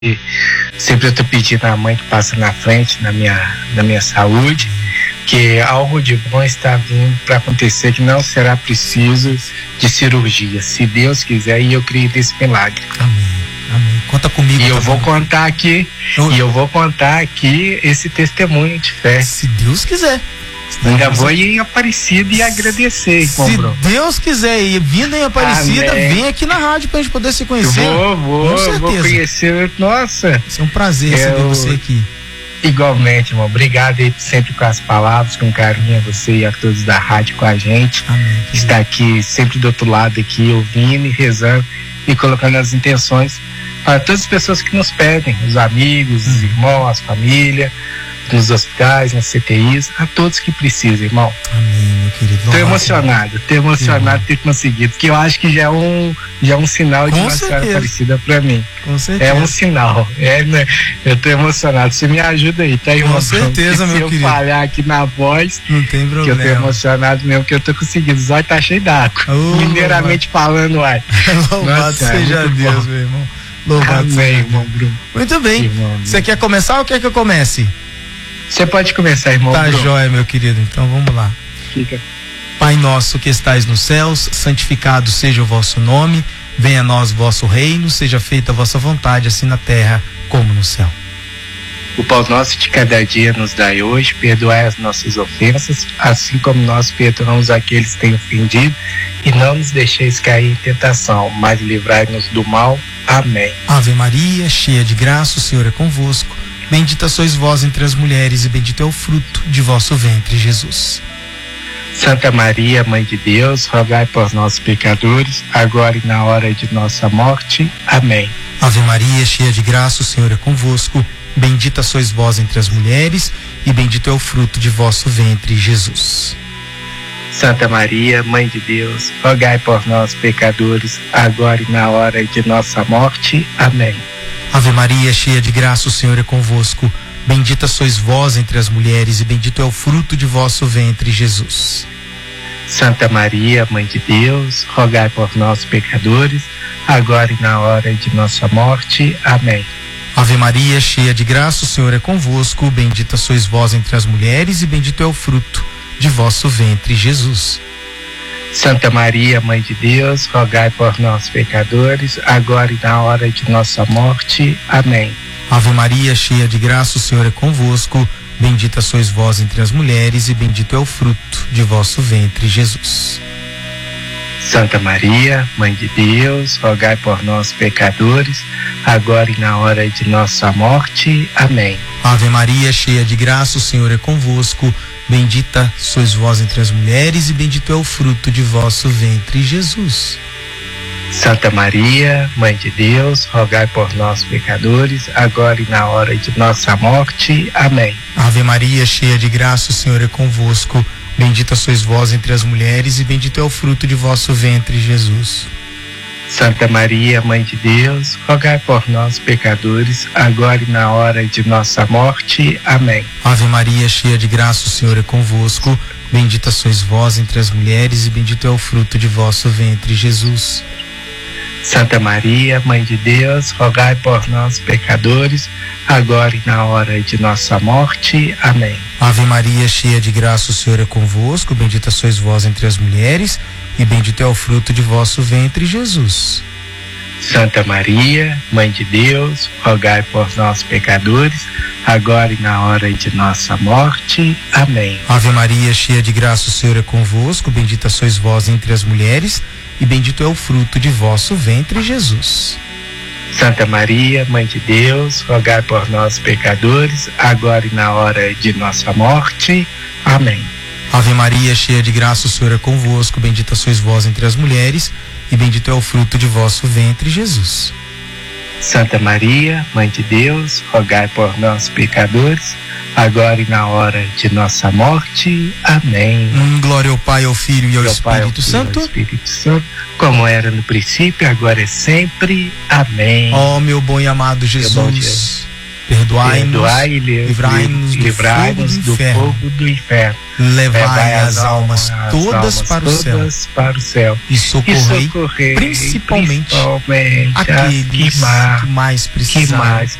sempre eu tô pedindo à mãe que passa na frente na minha saúde, que algo de bom está vindo para acontecer, que não será preciso de cirurgia, se Deus quiser, e eu creio nesse milagre. Amém. Amém. Conta comigo. E eu vou contar aqui esse testemunho de fé. Se Deus quiser. Ainda vou ir em Aparecida e agradecer, irmão Se Bruno. Deus quiser ir vindo em Aparecida, vem aqui na rádio pra gente poder se conhecer. Vou conhecer. Nossa, é um prazer receber você aqui. Igualmente, irmão. Obrigado aí sempre com as palavras, com carinho a você e a todos da rádio com a gente. Amém. Está aqui sempre do outro lado aqui, ouvindo e rezando e colocando as intenções para todas as pessoas que nos pedem, os amigos, os irmãos, as famílias, nos hospitais, nas CTIs, a todos que precisam, irmão. Amém, meu querido. Tô emocionado de ter conseguido, porque eu acho que já é um sinal de Nossa Senhora Aparecida pra mim. Com certeza. É um sinal, né? Eu tô emocionado, você me ajuda aí, tá, irmão? Com certeza, meu querido. Se eu falhar aqui na voz, não tem problema. Que eu tô emocionado mesmo, que eu tô conseguindo, os olhos tá cheio d'água. Mineiramente falando, uai. Louvado seja Deus, meu irmão. Louvado seja irmão Bruno. Muito bem, você quer começar ou quer que eu comece? Você pode começar, irmão. Tá jóia, meu querido. Então vamos lá. Fica. Pai nosso que estais nos céus, santificado seja o vosso nome, venha a nós o vosso reino, seja feita a vossa vontade, assim na terra como no céu. O pão nosso de cada dia nos dai hoje, perdoai as nossas ofensas, assim como nós perdoamos aqueles que têm ofendido, e não nos deixeis cair em tentação, mas livrai-nos do mal. Amém. Ave Maria, cheia de graça, o Senhor é convosco. Bendita sois vós entre as mulheres, e bendito é o fruto de vosso ventre, Jesus. Santa Maria, Mãe de Deus, rogai por nós pecadores, agora e na hora de nossa morte. Amém. Ave Maria, cheia de graça, o Senhor é convosco. Bendita sois vós entre as mulheres, e bendito é o fruto de vosso ventre, Jesus. Santa Maria, Mãe de Deus, rogai por nós pecadores, agora e na hora de nossa morte. Amém. Ave Maria, cheia de graça, o Senhor é convosco. Bendita sois vós entre as mulheres, e bendito é o fruto de vosso ventre, Jesus. Santa Maria, Mãe de Deus, rogai por nós pecadores, agora e na hora de nossa morte. Amém. Ave Maria, cheia de graça, o Senhor é convosco. Bendita sois vós entre as mulheres, e bendito é o fruto de vosso ventre, Jesus. Santa Maria, Mãe de Deus, rogai por nós pecadores, agora e na hora de nossa morte. Amém. Ave Maria, cheia de graça, o Senhor é convosco. Bendita sois vós entre as mulheres, e bendito é o fruto de vosso ventre, Jesus. Santa Maria, Mãe de Deus, rogai por nós pecadores, agora e na hora de nossa morte. Amém. Ave Maria, cheia de graça, o Senhor é convosco. Bendita sois vós entre as mulheres, e bendito é o fruto de vosso ventre, Jesus. Santa Maria, Mãe de Deus, rogai por nós pecadores, agora e na hora de nossa morte. Amém. Ave Maria, cheia de graça, o Senhor é convosco. Bendita sois vós entre as mulheres, e bendito é o fruto de vosso ventre, Jesus. Santa Maria, Mãe de Deus, rogai por nós pecadores, agora e na hora de nossa morte. Amém. Ave Maria, cheia de graça, o Senhor é convosco. Bendita sois vós entre as mulheres, e bendito é o fruto de vosso ventre, Jesus. Santa Maria, Mãe de Deus, rogai por nós pecadores, agora e na hora de nossa morte. Amém. Ave Maria, cheia de graça, o Senhor é convosco. Bendita sois vós entre as mulheres, e bendito é o fruto de vosso ventre, Jesus. Santa Maria, Mãe de Deus, rogai por nós pecadores, agora e na hora de nossa morte. Amém. Ave Maria, cheia de graça, o Senhor é convosco. Bendita sois vós entre as mulheres, e bendito é o fruto de vosso ventre, Jesus. Santa Maria, Mãe de Deus, rogai por nós pecadores, agora e na hora de nossa morte. Amém. Ave Maria, cheia de graça, o Senhor é convosco. Bendita sois vós entre as mulheres, e bendito é o fruto de vosso ventre, Jesus. Santa Maria, Mãe de Deus, rogai por nós pecadores, agora e na hora de nossa morte. Amém. Glória ao Pai, ao Filho e ao Espírito Santo. Como era no princípio, agora é sempre. Amém. Ó meu bom e amado Jesus, Perdoai-nos, e livrai-nos do fogo do inferno. Levai as almas todas para o céu e socorrei principalmente aqueles que mais precisarem.